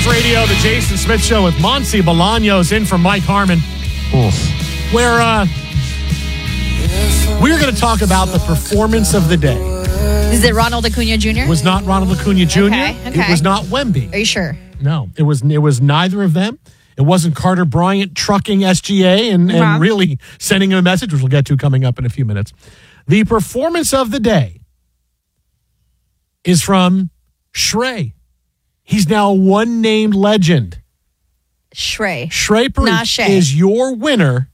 Radio, the Jason Smith Show with Monty Bolaños in for Mike Harmon. Where we're going to talk about the performance of the day. Is it Ronald Acuna Jr.? It was not Ronald Acuna Jr. Okay. It was not Wemby. Are you sure? No, it was neither of them. It wasn't Carter Bryant trucking SGA and really sending him a message, which we'll get to coming up in a few minutes. The performance of the day is from Shrey. He's now a one-named legend. Shrey. Shrey Parikh is your winner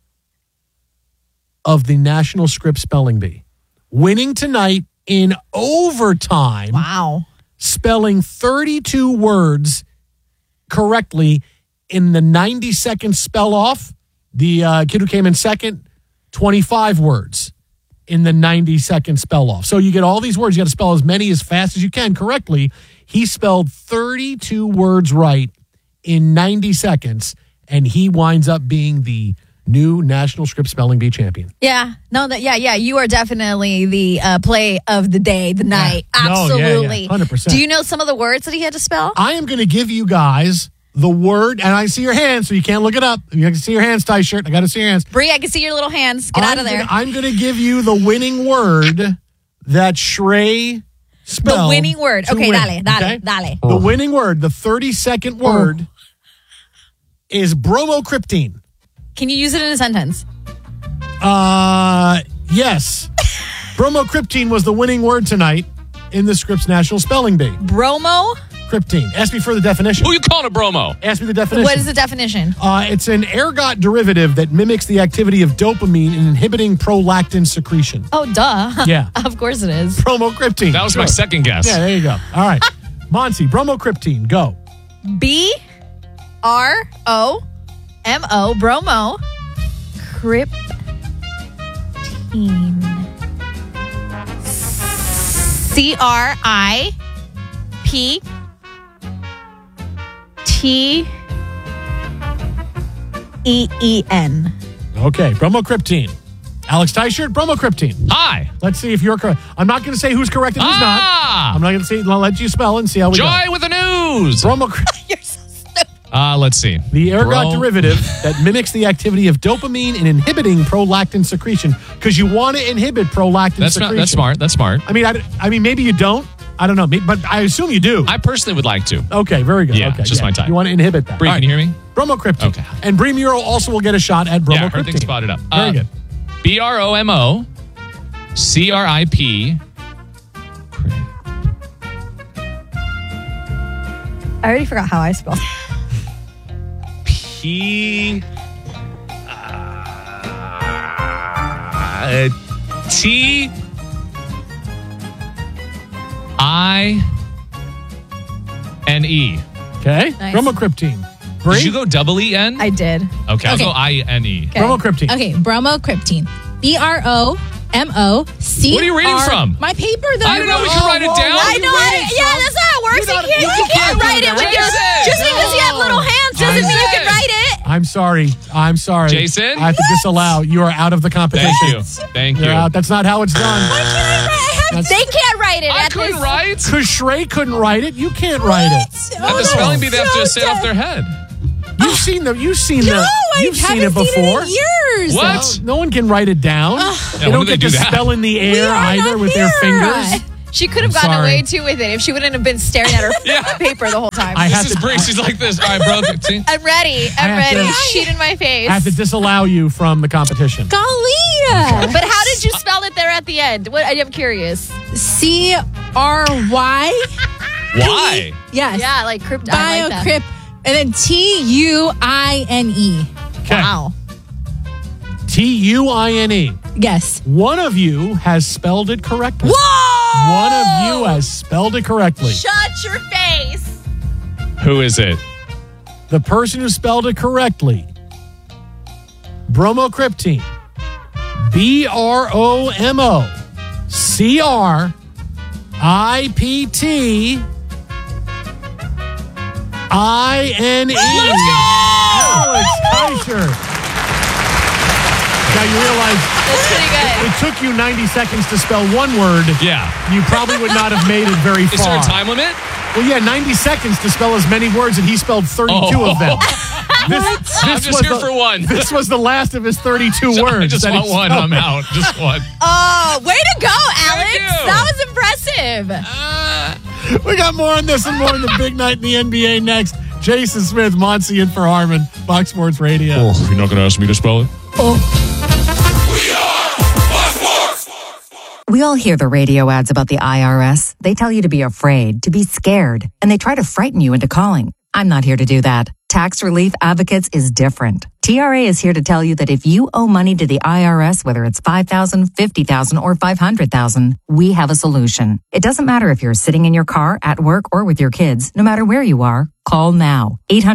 of the National Script Spelling Bee. Winning tonight in overtime. Wow. Spelling 32 words correctly in the 90-second spell off. The kid who came in second, 25 words in the 90-second spell off. So you get all these words. You got to spell as many as fast as you can correctly. He spelled 32 words right in 90 seconds, and he winds up being the new National Script Spelling Bee champion. Yeah. No, you are definitely the play of the day, the night. Absolutely. 100%. Do you know some of the words that he had to spell? I am going to give you guys the word, and I see your hands, so you can't look it up. You can see your hands, tie shirt. I got to see your hands. Bree, I can see your little hands. Get out of there. I'm going to give you the winning word that Shrey spelled. The winning word. Okay, dale. The winning word, the 30-second word, is bromocryptine. Can you use it in a sentence? Yes. Bromocryptine was the winning word tonight in the Scripps National Spelling Bee. Bromocryptine. Ask me for the definition. Who you calling a bromo? Ask me the definition. What is the definition? It's an ergot derivative that mimics the activity of dopamine in inhibiting prolactin secretion. Oh, duh. Yeah. Of course it is. Bromocryptine. That was my second guess. Yeah, there you go. All right. Monty, bromocryptine, go. B-R-O-M-O, bromo, cryptine. C-R-I-P-T-E-E-N. Okay, bromocryptine. Alex Teichert, bromocryptine. Hi. Let's see if you're correct. I'm not going to say who's correct and who's not. I'm not going to say. I'll let you spell and see how we go. Joy with the news. Bromocryptine. You're so stupid. Let's see. The ergot derivative that mimics the activity of dopamine in inhibiting prolactin secretion. Because you want to inhibit prolactin secretion. That's smart. That's smart. I mean, maybe you don't. I don't know. But I assume you do. I personally would like to. Okay, very good. Yeah, okay, just my type. You want to inhibit that. Bree, can you hear me? Bromocryptine. Okay. And Bree Muro also will get a shot at bromocryptine. Yeah, her thing spotted up. Very good. B-R-O-M-O, C-R-I-P. I already forgot how I spelled. P. T. I-N-E. Okay. Nice. Bromocryptine. Bree? Did you go double E-N? I did. Okay, I'll Okay. go I-N-E. Okay. Bromocryptine. Okay, bromocryptine. B-R-O-M-O-C. What are you reading from? My paper that I didn't know we could write it down. I know. That's how it works. You can't write it with your. Just because you have little hands doesn't mean you can write it. I'm sorry. Jason? I have to disallow. You are out of the competition. Thank you. You're out. That's not how it's done. They can't write it. I couldn't write. Because Shrey couldn't write it. You can't write it. At the spelling bee, they have to say it off their head. You've seen it I before. seen it in years. What? No one can write it down. They when don't do they get do to that? spell in the air either with their fingers. She could have gotten away too with it if she wouldn't have been staring at her paper the whole time. This is Bree. She's like this. All right, bro. See? I'm ready. I'm ready. Sheet in my face. I have to disallow you from the competition. Golly. But how did you spell it there at the end? I'm curious. C-R-Y. Why? Yes. Yeah, like crypt. I like that. Biocrypt. And then T-U-I-N-E. Okay. Wow. T-U-I-N-E. Yes. One of you has spelled it correctly. Whoa! One of you has spelled it correctly. Shut your face. Who is it? The person who spelled it correctly. Bromocryptine. B-R-O-M-O-C-R-I-P-T-I-N-E. Let's go! Alex Teichert. Now you realize That's pretty good. it took you 90 seconds to spell one word. Yeah. You probably would not have made it very far. Is there a time limit? Well, yeah, 90 seconds to spell as many words, and he spelled 32 of them. I'm just here for one. This was the last of his 32 words. I just want one. I'm out. Just one. Oh, way to go, Alex. you. That was impressive. We got more on this and more in the big night in the NBA next. Jason Smith, Monty in for Harmon, Fox Sports Radio. Oh, you're not going to ask me to spell it? We all hear the radio ads about the IRS. They tell you to be afraid, to be scared, and they try to frighten you into calling. I'm not here to do that. Tax Relief Advocates is different. TRA is here to tell you that if you owe money to the IRS, whether it's $5,000, $50,000, or $500,000, we have a solution. It doesn't matter if you're sitting in your car, at work, or with your kids. No matter where you are, call now.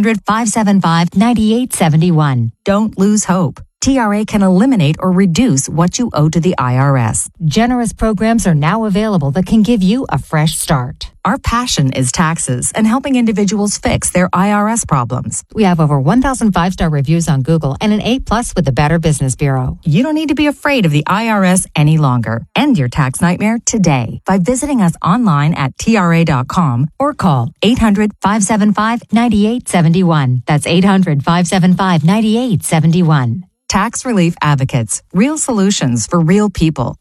800-575-9871. Don't lose hope. TRA can eliminate or reduce what you owe to the IRS. Generous programs are now available that can give you a fresh start. Our passion is taxes and helping individuals fix their IRS problems. We have over 1,000 5-star reviews on Google and an A+ with the Better Business Bureau. You don't need to be afraid of the IRS any longer. End your tax nightmare today by visiting us online at TRA.com or call 800-575-9871. That's 800-575-9871. Tax Relief Advocates. Real solutions for real people.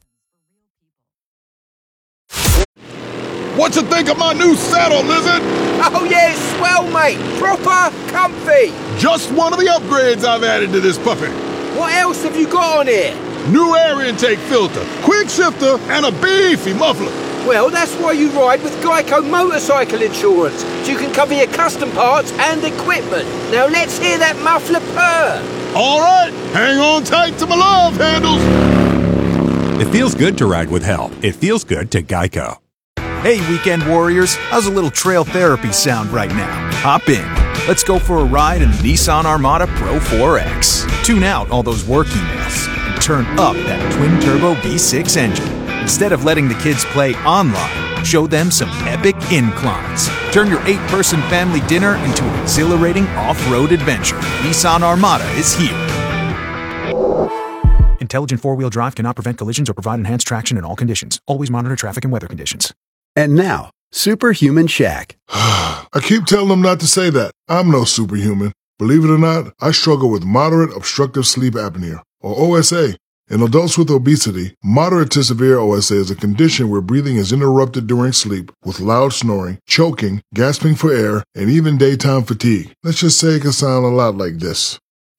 What you think of my new saddle, Lizard? Oh yeah, it's swell, mate. Proper comfy. Just one of the upgrades I've added to this puppy. What else have you got on here? New air intake filter, quick shifter, and a beefy muffler. Well, that's why you ride with Geico Motorcycle Insurance, so you can cover your custom parts and equipment. Now let's hear that muffler purr. All right, hang on tight to my love handles. It feels good to ride with help. It feels good to Geico. Hey, weekend warriors, how's a little trail therapy sound right now? Hop in. Let's go for a ride in the Nissan Armada Pro 4X. Tune out all those work emails and turn up that twin-turbo V6 engine. Instead of letting the kids play online, show them some epic inclines. Turn your 8-person family dinner into an exhilarating off-road adventure. Nissan Armada is here. Intelligent four-wheel drive cannot prevent collisions or provide enhanced traction in all conditions. Always monitor traffic and weather conditions. And now, Superhuman Shaq. I keep telling them not to say that. I'm no superhuman. Believe it or not, I struggle with moderate obstructive sleep apnea, or OSA. In adults with obesity, moderate to severe OSA is a condition where breathing is interrupted during sleep with loud snoring, choking, gasping for air, and even daytime fatigue. Let's just say it can sound a lot like this.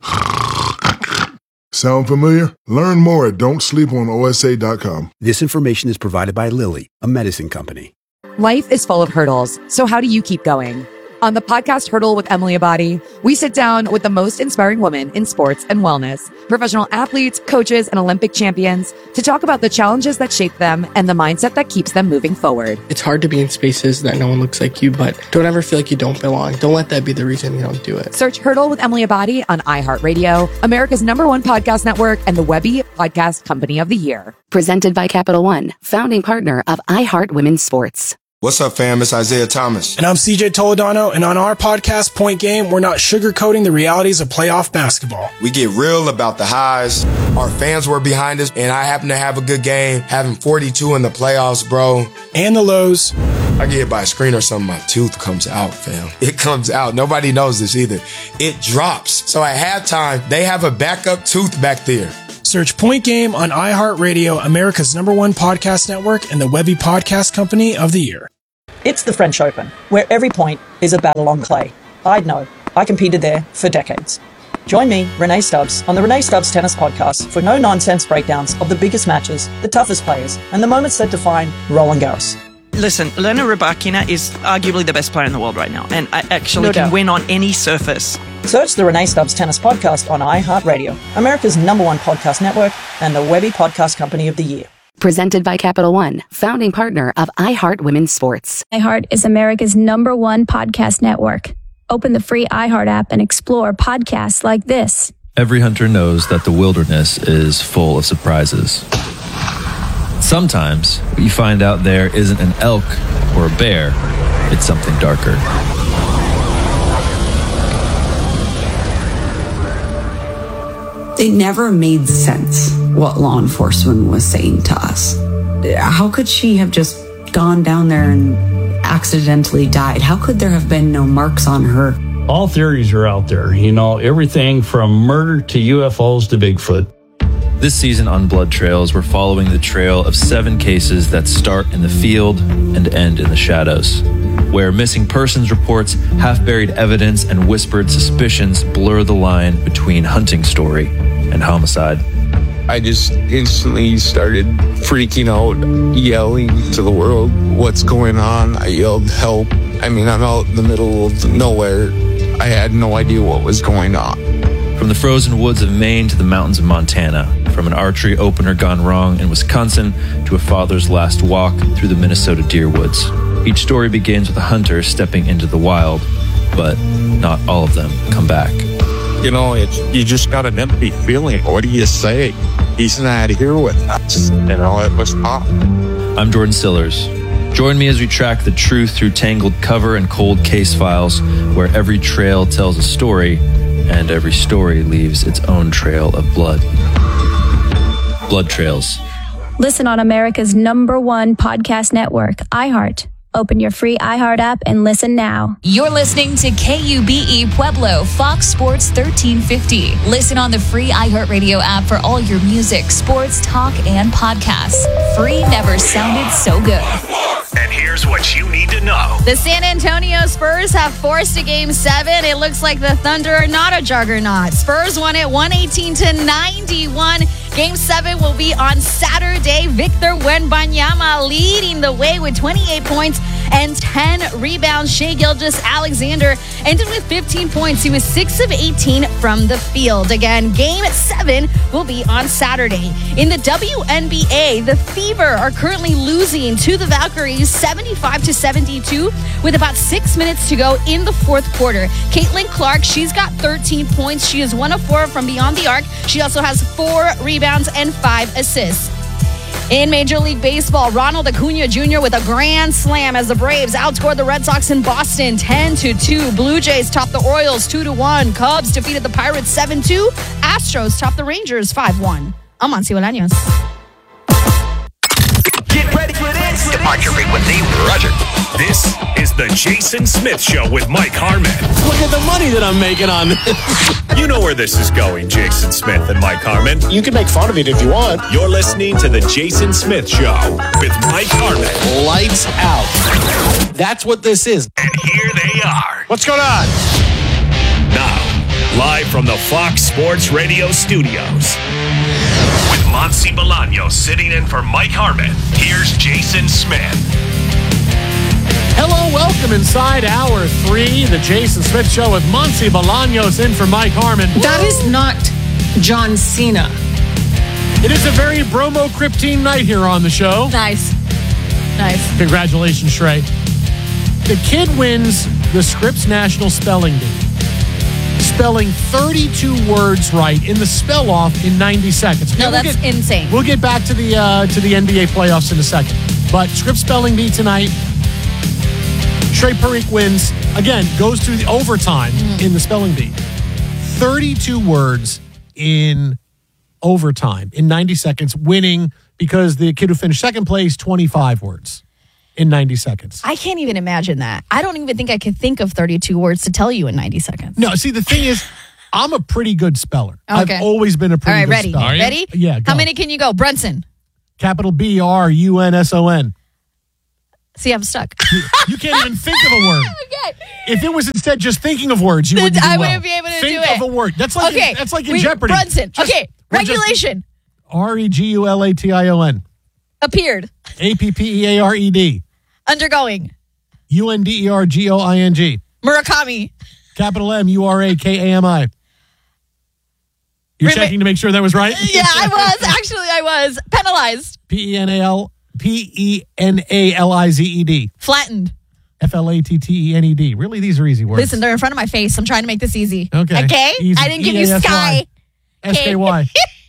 Sound familiar? Learn more at don'tsleeponosa.com. This information is provided by Lilly, a medicine company. Life is full of hurdles, so how do you keep going? On the podcast Hurdle with Emily Abadi, we sit down with the most inspiring women in sports and wellness, professional athletes, coaches, and Olympic champions to talk about the challenges that shape them and the mindset that keeps them moving forward. It's hard to be in spaces that no one looks like you, but don't ever feel like you don't belong. Don't let that be the reason you don't do it. Search Hurdle with Emily Abadi on iHeartRadio, America's #1 podcast network, and the Webby Podcast Company of the Year. Presented by Capital One, founding partner of iHeart Women's Sports. What's up, fam? It's Isaiah Thomas. And I'm CJ Toledano, and on our podcast, Point Game, we're not sugarcoating the realities of playoff basketball. We get real about the highs. Our fans were behind us, and I happen to have a good game, having 42 in the playoffs, bro. And the lows. I get hit by a screen or something, my tooth comes out, fam. It comes out. Nobody knows this either. It drops. So at halftime, they have a backup tooth back there. Search Point Game on iHeartRadio, America's #1 podcast network, and the Webby Podcast Company of the Year. It's the French Open, where every point is a battle on clay. I'd know. I competed there for decades. Join me, Renee Stubbs, on the Renee Stubbs Tennis Podcast for no-nonsense breakdowns of the biggest matches, the toughest players, and the moments that define Roland Garros. Listen, Elena Rybakina is arguably the best player in the world right now, and I actually can win on any surface. Search the Renee Stubbs Tennis Podcast on iHeartRadio, America's #1 podcast network, and the Webby Podcast Company of the Year. Presented by Capital One, founding partner of iHeart Women's Sports. iHeart is America's #1 podcast network. Open the free iHeart app and explore podcasts like this. Every hunter knows that the wilderness is full of surprises. Sometimes what you find out there isn't an elk or a bear, it's something darker. It never made sense what law enforcement was saying to us. How could she have just gone down there and accidentally died? How could there have been no marks on her? All theories are out there, everything from murder to UFOs to Bigfoot. This season on Blood Trails, we're following the trail of 7 cases that start in the field and end in the shadows, where missing persons reports, half-buried evidence, and whispered suspicions blur the line between hunting story and homicide. I just instantly started freaking out, yelling to the world, "What's going on?" I yelled, "Help." I'm out in the middle of nowhere. I had no idea what was going on. From the frozen woods of Maine to the mountains of Montana, from an archery opener gone wrong in Wisconsin to a father's last walk through the Minnesota deer woods. Each story begins with a hunter stepping into the wild, but not all of them come back. You just got an empty feeling. What do you say? He's not here with us. It was tough. I'm Jordan Sillers. Join me as we track the truth through tangled cover and cold case files, where every trail tells a story and every story leaves its own trail of blood. Blood Trails. Listen on America's #1 podcast network, iHeart. Open your free iHeart app and listen now. You're listening to KUBE Pueblo, Fox Sports 1350. Listen on the free iHeartRadio app for all your music, sports, talk, and podcasts. Free never sounded so good. And here's what you need to know. The San Antonio Spurs have forced a Game 7. It looks like the Thunder are not a juggernaut. Spurs won it 118-91. Game 7 will be on Saturday. Victor Wembanyama leading the way with 28 points and 10 rebounds. Shai Gilgeous-Alexander ended with 15 points. He was 6 of 18 from the field. Again, Game 7 will be on Saturday. In the WNBA, the Fever are currently losing to the Valkyries 75-72 with about 6 minutes to go in the fourth quarter. Caitlin Clark, she's got 13 points. She is 1 of 4 from beyond the arc. She also has 4 rebounds and 5 assists. In Major League Baseball, Ronald Acuna Jr. with a grand slam as the Braves outscored the Red Sox in Boston 10-2. Blue Jays topped the Orioles 2-1. Cubs defeated the Pirates 7-2. Astros topped the Rangers 5-1. I'm Monsi Bolaños. Get ready for this. Departure frequency, Roger. This is the Jason Smith Show with Mike Harmon. Look at the money that I'm making on this. You know where this is going, Jason Smith and Mike Harmon. You can make fun of it if you want. You're listening to the Jason Smith Show with Mike Harmon. Lights out. That's what this is. And here they are. What's going on? Now, live from the Fox Sports Radio studios. With Monsi Bolaños sitting in for Mike Harmon, here's Jason Smith. Hello, welcome inside Hour 3, the Jason Smith Show with Monsi Bolaños in for Mike Harmon. That is not John Cena. It is a very bromo-cryptine night here on the show. Nice. Congratulations, Shrey. The kid wins the Scripps National Spelling Bee, spelling 32 words right in the spell-off in 90 seconds. No, that's insane. We'll get back to the NBA playoffs in a second. But Scripps Spelling Bee tonight. Shrey Parikh wins. Again, goes to the overtime in the spelling bee. 32 words in overtime in 90 seconds, winning because the kid who finished second place, 25 words in 90 seconds. I can't even imagine that. I don't even think I could think of 32 words to tell you in 90 seconds. No, see, the thing is, I'm a pretty good speller. Okay. I've always been a pretty good speller. All right, ready? Yeah, go. How many can you go? Brunson. Capital BRUNSON. See, I'm stuck. You can't even think of a word. Okay. If it was instead just thinking of words, you wouldn't do I well. wouldn't be able to think do it. Think of a word. That's like in Jeopardy. Brunson. Regulation. REGULATION. Appeared. APPEARED. Undergoing. UNDERGOING. Murakami. Capital MURAKAMI. You're checking to make sure that was right? Yeah, I was. Actually, I was. Penalized. PENALIZED. Flattened. FLATTENED. Really, these are easy words. Listen, they're in front of my face. I'm trying to make this easy. Okay. Easy. I didn't give you sky. SKY.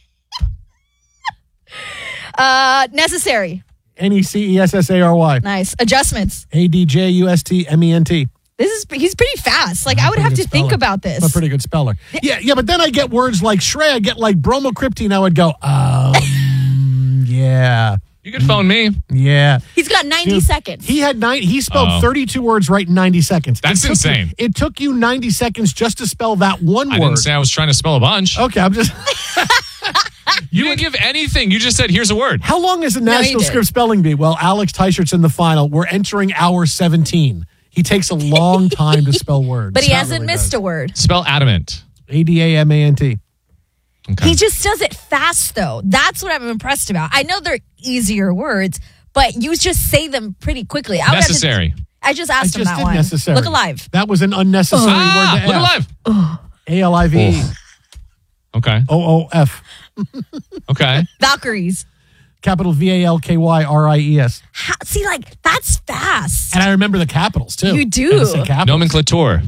Necessary. NECESSARY. Nice. Adjustments. ADJUSTMENT. He's pretty fast. Like, I would have to think about this. I'm a pretty good speller. Yeah, but then I get words like Shrey, I get like bromocryptine, I would go, yeah. You could phone me. Yeah. He's got 90 seconds. He spelled 32 words right in 90 seconds. That's insane. It took you 90 seconds just to spell that one word. I didn't say I was trying to spell a bunch. Okay, I'm just... You didn't give anything. You just said, here's a word. How long is the National Script Spelling Bee? Well, Alex Teichert's in the final. We're entering hour 17. He takes a long time to spell words. But he hasn't missed a word. Spell adamant. ADAMANT. Okay. He just does it fast, though. That's what I'm impressed about. I know they're easier words, but you just say them pretty quickly. Necessary. I just asked him that one. Necessary. Look alive. That was an unnecessary word to Look ask. alive. ALIVE. Okay. OOF. Okay. Valkyries. Capital VALKYRIES. See, like, that's fast. And I remember the capitals, too. You do. Nomenclature.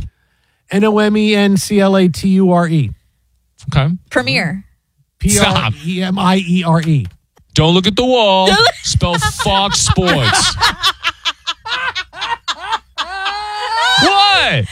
NOMENCLATURE. Okay. Premiere. PREMIERE. Don't look at the wall. Spell Fox Sports. What? Alex,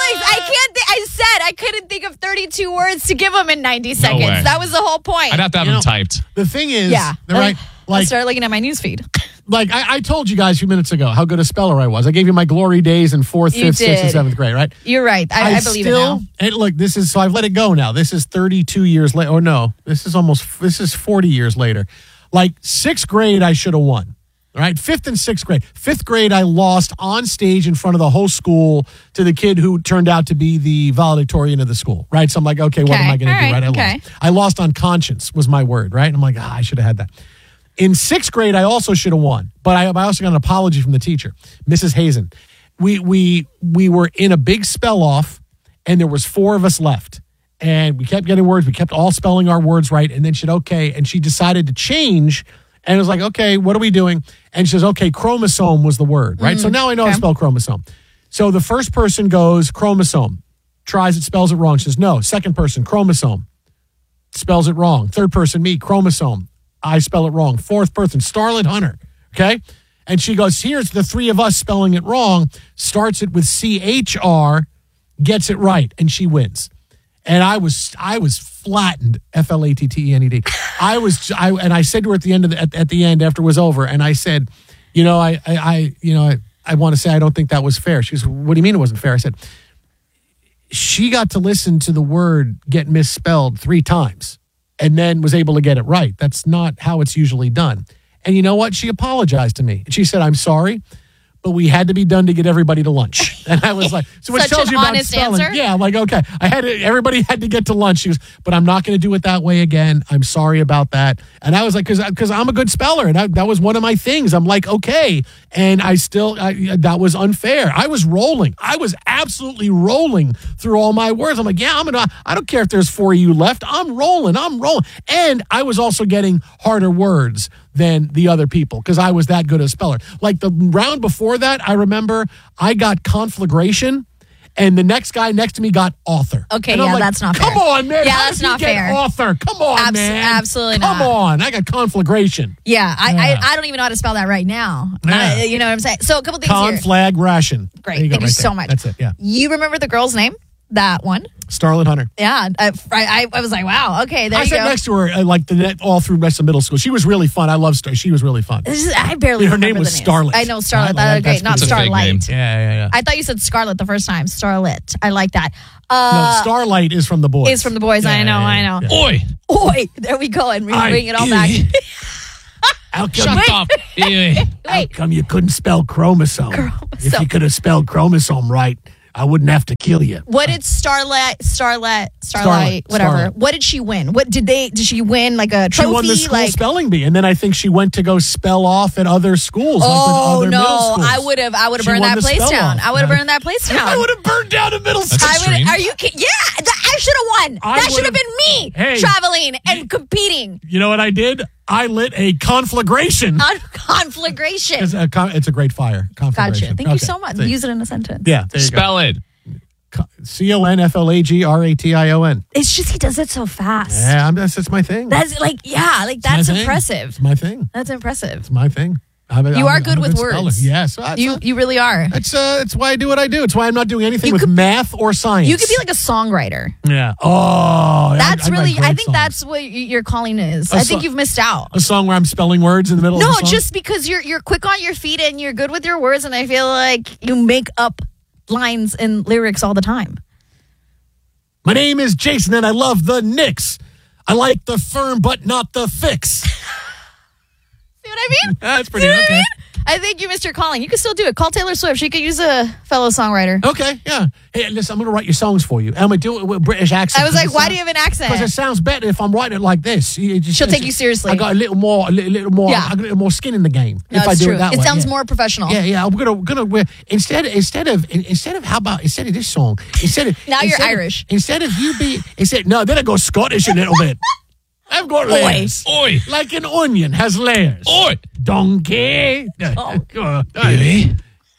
I couldn't think of 32 words to give him in 90 seconds. way. That was the whole point. I'd have to have them typed. The thing is, Yeah. right? I started looking at my newsfeed. Like I told you guys a few minutes ago how good a speller I was. I gave you my glory days in 4th, You 5th, 6th, and did. 7th grade, right? You're right. I believe it now. And look, so I've let it go now. This is 32 years later. Oh no, this is 40 years later. Like 6th grade, I should have won. All right, 5th and 6th grade. 5th grade, I lost on stage in front of the whole school to the kid who turned out to be the valedictorian of the school, right? So I'm like, okay, what am I going to do, right? I lost on conscience was my word, right? And I'm like, I should have had that. In 6th grade, I also should have won, but I also got an apology from the teacher, Mrs. Hazen. We were in a big spell off, and there was 4 of us left, and we kept getting words. We kept all spelling our words right, and then she said, okay, and she decided to change. And it was like, okay, what are we doing? And she says, okay, chromosome was the word, right? So now I know how to spell chromosome. So the first person goes chromosome, tries it, spells it wrong. She says, no. Second person, chromosome, spells it wrong. Third person, me, chromosome, I spell it wrong. Fourth person, Starlet Hunter, okay? And she goes, here's the 3 of us spelling it wrong, starts it with CHR, gets it right, and she wins. And I was flattened, FLATTENED. And I said to her at the end at the end after it was over, and I said, I want to say I don't think that was fair. She goes, what do you mean it wasn't fair? I said, she got to listen to the word get misspelled 3 times and then was able to get it right. That's not how it's usually done. And you know what? She apologized to me. She said, I'm sorry, but we had to be done to get everybody to lunch. And I was like, so which Such tells an you about honest spelling. answer. Yeah, I'm like, okay. Everybody had to get to lunch. She goes, but I'm not going to do it that way again. I'm sorry about that. And I was like, because I'm a good speller. And that was one of my things. I'm like, okay. And that was unfair. I was rolling. I was absolutely rolling through all my words. I'm like, yeah, I don't care if there's 4 of you left. I'm rolling. And I was also getting harder words than the other people because I was that good a speller. Like the round before that, I remember I got conflagration and the next guy next to me got author. Okay, and I'm yeah, like, that's not fair. Come on, man. Yeah, How that's did you not get fair. author. Come on, man. Absolutely not. Come on. I got conflagration. Yeah, I don't even know how to spell that right now. Yeah. You know what I'm saying? So a couple things here. Conflagration. Great. There you go, Thank you right so there. much. That's it, yeah. You remember the girl's name? That one? Starlet Hunter. Yeah. I was like, wow, okay, there I you sat go. next to her all through the rest of middle school. She was really fun. I love Star. She was really fun. I barely Her remember name was the names. Starlet. I know Starlet. That's great. Not Starlight. Yeah. I thought you said Scarlet the first time. Starlet. I like that. No, Starlight is from the boys. Is from the boys. I know. Yeah. Oi. There we go. And we bring it all back. Shut up. How come you couldn't spell chromosome? If you could have spelled chromosome right, I wouldn't have to kill you. What did Starlight, whatever. Starlight. What did she win? What did she win? Like a trophy? She won the school spelling bee, and then I think she went to go spell off at other schools. Oh like with other middle no! schools. I would have She burned won that the place spell down. off. I would have burned that place down. I would have burned down a middle school. Are you kidding? Yeah, I should have won. That should have been me traveling and competing. You know what I did? I lit a conflagration. Conflagration. It's a great fire. Conflagration. Gotcha. Thank you so much. Use it in a sentence. Yeah. There you Spell go. it. CONFLAGRATION. It's just he does it so fast. Yeah, that's my thing. That's that's my thing. impressive. It's my thing. That's impressive. It's my thing. You are good with words. Yes. You really are. That's why I do what I do. It's why I'm not doing anything with math or science. You could be like a songwriter. Yeah. Oh. I think that's what your calling is. I think you've missed out. A song where I'm spelling words in the middle of the song? No, just because you're quick on your feet and you're good with your words, and I feel like you make up lines and lyrics all the time. My name is Jason, and I love the Knicks. I like the firm, but not the fix. See what I mean? That's pretty okay. I think you missed your calling. You can still do it. Call Taylor Swift. She could use a fellow songwriter. Okay, yeah. Hey, listen, I'm going to write your songs for you. I'm going to do it with British accent. I was like, why do you have an accent? Because it sounds better if I'm writing it like this. She'll take you seriously. I got a little more. I got a little more skin in the game. No, if I do true. it that way. It sounds more professional. Yeah. I'm gonna instead of this song, now you're Irish. Instead of then I go Scottish a little bit. I've got layers. Oi. Like an onion has layers. Oi. Donkey. Oh. Really?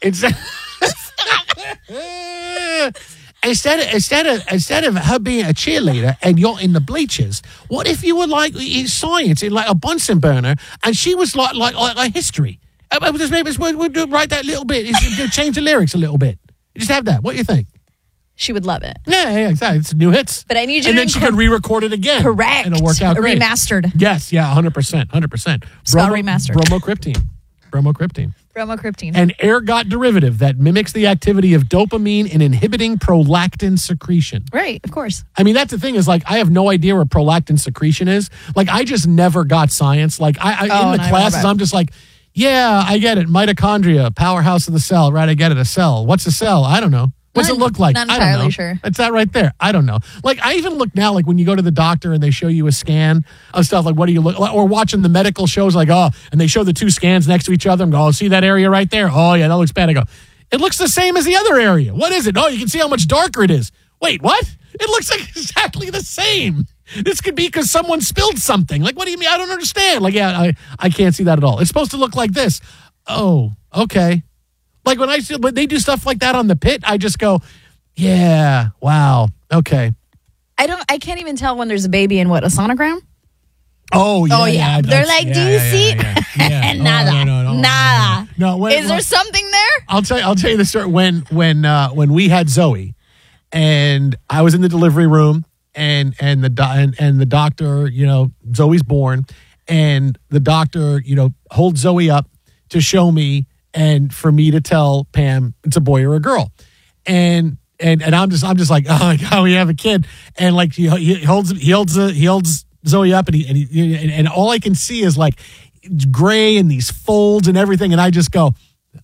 Instead of her being a cheerleader and you're in the bleachers, what if you were like in science, in like a Bunsen burner, and she was like history? We'll write that little bit. Change the lyrics a little bit. Just have that. What do you think? She would love it. Yeah, exactly. It's new hits. But I need you and to... then she could re-record it again. Correct. And it'll work out great. Remastered. Yes, yeah, 100%. 100%. Spell remastered. Bromocriptine. An ergot derivative that mimics the activity of dopamine in inhibiting prolactin secretion. Right, of course. I mean, that's the thing is, like, I have no idea what prolactin secretion is. Like, I just never got science. Like, in the classes, I'm just like, yeah, I get it. Mitochondria, powerhouse of the cell. Right, I get it. A cell. What's a cell? I don't know. What's it look like? Not I don't know. entirely sure. It's that right there. I don't know. Like, I even look now, like, when you go to the doctor and they show you a scan of stuff, like, what do you look like? Or watching the medical shows, like, and they show the two scans next to each other and go, see that area right there? Oh, yeah, that looks bad. I go, it looks the same as the other area. What is it? Oh, you can see how much darker it is. Wait, what? It looks like exactly the same. This could be because someone spilled something. Like, what do you mean? I don't understand. Like, yeah, I can't see that at all. It's supposed to look like this. Oh, okay. Like, when they do stuff like that on the Pit, I just go, yeah, wow, okay. I can't even tell when there's a baby in what, a sonogram? Oh, yeah. They're like, do you see? Yeah. Nada. Nada. No, is there something there? I'll tell you the story. When we had Zoe, and I was in the delivery room, and the doctor, Zoe's born, and the doctor, holds Zoe up to show me and for me to tell Pam it's a boy or a girl, and I'm just like, oh my God, we have a kid, and like he holds Zoe up, and all I can see is like gray and these folds and everything, and I just go,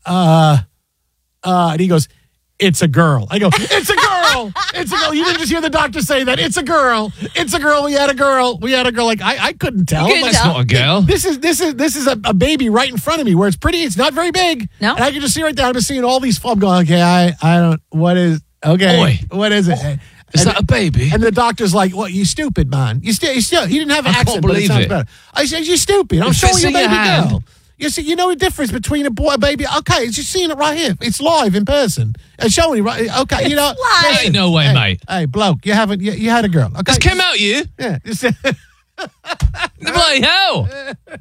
and he goes, it's a girl. I go, it's a girl. It's a girl. You didn't just hear the doctor say that. It's a girl. It's a girl. We had a girl. Like, I couldn't tell. That's not a girl. This is a baby right in front of me where it's pretty. It's not very big. No. And I can just see right there. I'm just seeing all these. I'm going, okay, I don't, what is, okay. Oi. What is it? Is that a baby? And the doctor's like, "What? You stupid, man! You still. He didn't have an accent, but it sounds better." I said, "You stupid! I'm showing you a baby girl. You see, you know the difference between a boy and a baby. Okay, it's just seeing it right here. It's live in person. And showing you right. Okay, it's live. Ain't no way, mate. Hey, bloke, you haven't. You had a girl. Okay, this came out you. Yeah. Bloody hell.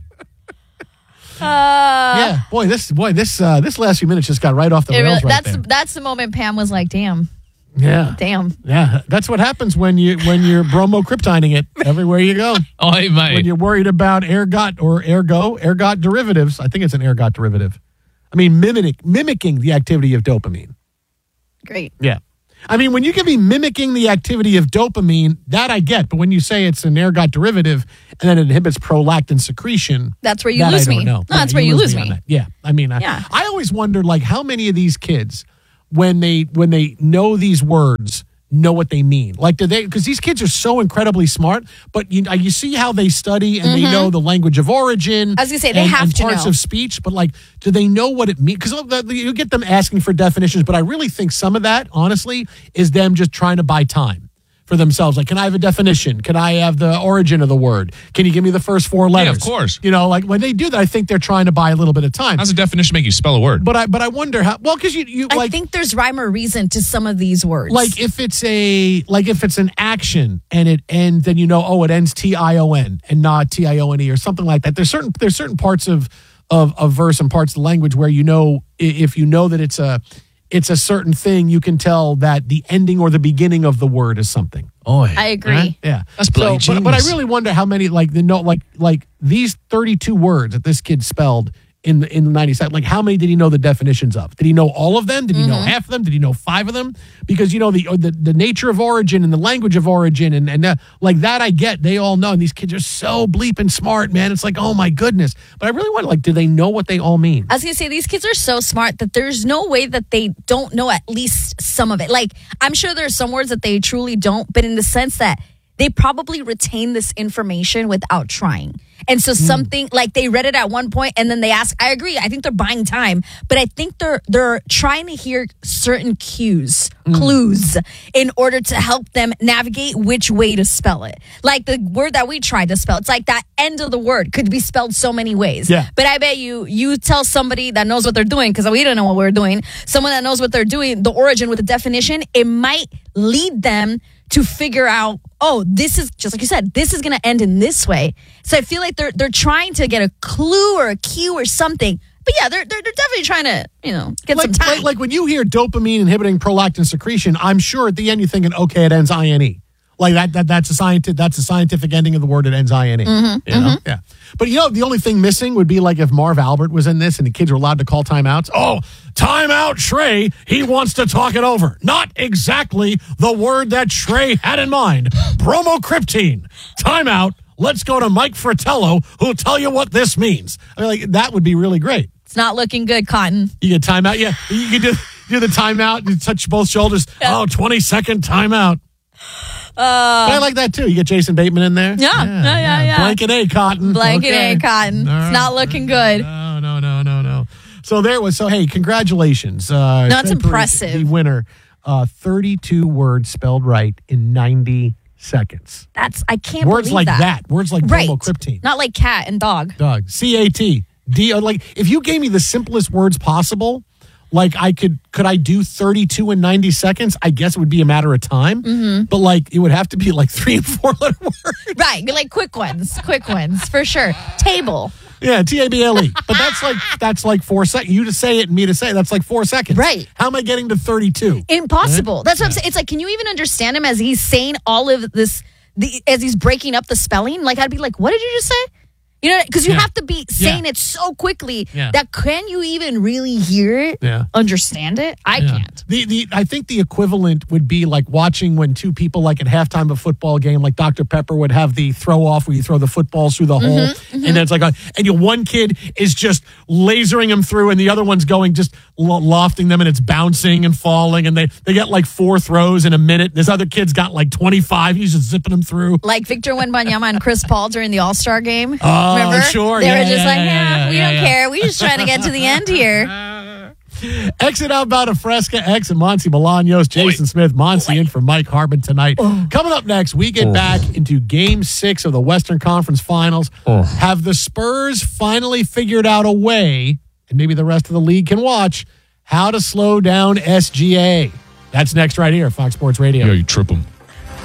Yeah, this last few minutes just got right off the rails. That's the moment Pam was like, "Damn." Yeah. Damn. Yeah. That's what happens when you're bromocryptining it everywhere you go. Oh, hey, mate. When you're worried about ergot derivatives. I think it's an ergot derivative. I mean, mimicking the activity of dopamine. Great. Yeah. I mean, when you can be mimicking the activity of dopamine, that I get. But when you say it's an ergot derivative and then it inhibits prolactin secretion, that's where you lose me. No, that's where you lose me. Yeah. I mean, I always wondered, like, how many of these kids, when they know these words, know what they mean. Like, do they, because these kids are so incredibly smart, but you see how they study and they know the language of origin. I was going to say, they have to know. Parts of speech, but like, do they know what it means? Because you get them asking for definitions, but I really think some of that, honestly, is them just trying to buy time for themselves. Like, can I have a definition? Can I have the origin of the word? Can you give me the first four letters? Yeah, of course. Like when they do that, I think they're trying to buy a little bit of time. How's a definition make you spell a word? But I wonder how. Well, because you I think there's rhyme or reason to some of these words. Like if it's an action and it ends, then it ends TION and not TIONE or something like that. There's certain parts of of verse and parts of the language where if you know that it's a certain thing, you can tell that the ending or the beginning of the word is something. Oh, I agree. Right? Yeah, that's bloody genius. But I really wonder how many like these 32 words that this kid spelled in the 97. Like, how many did he know the definitions of? Did he know all of them? Did he know half of them? Did he know 5 of them? Because the nature of origin and the language of origin and like that I get. They all know. And these kids are so bleeping smart, man. It's like, oh my goodness. But I really wonder, like, do they know what they all mean? I was gonna say these kids are so smart that there's no way that they don't know at least some of it. Like, I'm sure there's some words that they truly don't, but in the sense that they probably retain this information without trying. And so something like they read it at one point and then they ask, I agree. I think they're buying time, but I think they're trying to hear certain clues in order to help them navigate which way to spell it. Like the word that we tried to spell, it's like that end of the word could be spelled so many ways. Yeah. But I bet you tell somebody that knows what they're doing, because we don't know what we're doing, someone that knows what they're doing, the origin with the definition, it might lead them to figure out, oh, this is, just like you said, this is going to end in this way. So I feel like they're trying to get a clue or a cue or something. But yeah, they're definitely trying to, get some time. Like when you hear dopamine inhibiting prolactin secretion, I'm sure at the end you're thinking, okay, it ends INE. Like that's a scientific ending of the word. It ends INE. Yeah. But the only thing missing would be like if Marv Albert was in this and the kids were allowed to call timeouts. Oh, timeout, Shrey. He wants to talk it over. Not exactly the word that Shrey had in mind. Bromocriptine. Timeout. Let's go to Mike Fratello, who'll tell you what this means. I mean, like, that would be really great. It's not looking good, Cotton. You get timeout. Yeah, you can do the timeout. You touch both shoulders. Yeah. Oh, 20-second timeout. But I like that too. You get Jason Bateman in there. Yeah. Blanket A, Cotton. Blanket A, Cotton. It's not looking good. No. So hey, congratulations. That's impressive. The winner, 32 words spelled right in 90 seconds. I can't words believe like that. Words like bromocriptine. Not like cat and dog. CAT. Like, if you gave me the simplest words possible, like could I do 32 in 90 seconds? I guess it would be a matter of time. Mm-hmm. But like it would have to be like 3 and 4 letter words. Right. Like quick ones for sure. Table. Yeah, TABLE. But that's like 4 seconds. You to say it and me to say it, that's like 4 seconds. Right. How am I getting to 32? Impossible. Right? That's what I'm saying. It's like, can you even understand him as he's saying all of this, as he's breaking up the spelling? Like, I'd be like, what did you just say? Because you have to be saying it so quickly that can you even really hear it, understand it? I can't. I think the equivalent would be like watching when two people, like at halftime of a football game, like Dr. Pepper would have the throw off where you throw the footballs through the hole. And then it's like, one kid is just lasering them through and the other one's going, just lofting them, and it's bouncing and falling. And they get like 4 throws in a minute. This other kid's got like 25. He's just zipping them through. Like Victor Wembanyama and Chris Paul during the All-Star game. Remember? Sure. They were just we don't care. We're just trying to get to the end here. Exit outbound of Fresca, exit Monty Bolaños, Jason Smith, Monty in for Mike Harmon tonight. Coming up next, we get back into Game 6 of the Western Conference Finals. Have the Spurs finally figured out a way, and maybe the rest of the league can watch, how to slow down SGA? That's next right here, Fox Sports Radio. Yeah, you trip them.